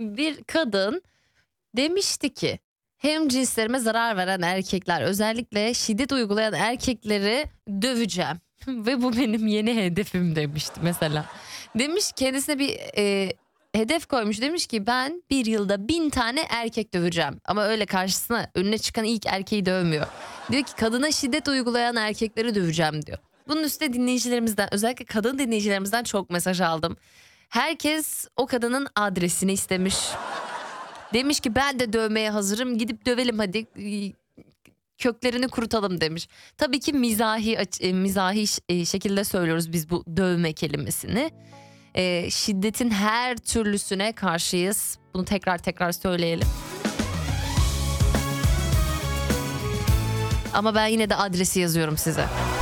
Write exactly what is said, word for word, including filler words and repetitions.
Bir kadın demişti ki hemcinslerime zarar veren erkekler, özellikle şiddet uygulayan erkekleri döveceğim. Ve bu benim yeni hedefim demişti mesela. Demiş kendisine bir e, hedef koymuş, demiş ki ben bir yılda bin tane erkek döveceğim. Ama öyle karşısına önüne çıkan ilk erkeği dövmüyor. Diyor ki kadına şiddet uygulayan erkekleri döveceğim diyor. Bunun üstüne dinleyicilerimizden, özellikle kadın dinleyicilerimizden çok mesaj aldım. Herkes o kadının adresini istemiş. Demiş ki ben de dövmeye hazırım, gidip dövelim hadi, köklerini kurutalım demiş. Tabii ki mizahi aç- mizahi ş- şekilde söylüyoruz biz bu dövme kelimesini. E, şiddetin her türlüsüne karşıyız. Bunu tekrar tekrar söyleyelim. Ama ben yine de adresi yazıyorum size.